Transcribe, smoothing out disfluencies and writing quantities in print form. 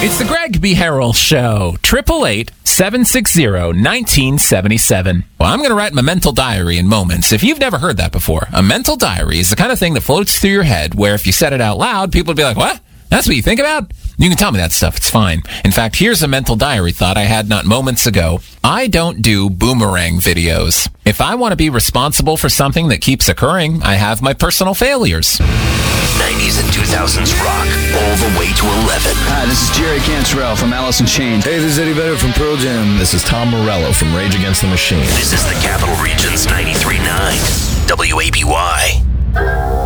It's the Greg B. Harrell Show. 888-760-1977. Well, I'm going to write my mental diary in moments. If you've never heard that before, a mental diary is the kind of thing that floats through your head where if you said it out loud, people would be like, what? That's what you think about? You can tell me that stuff. It's fine. In fact, here's a mental diary thought I had not moments ago. I don't do boomerang videos. If I want to be responsible for something that keeps occurring, I have my personal failures. 90s and 2000s rock, all the way to 11. Hi, this is Jerry Cantrell from Alice in Chains. Hey, this is Eddie Vedder from Pearl Jam. This is Tom Morello from Rage Against the Machine. This is the Capital Region's 93.9 WABY.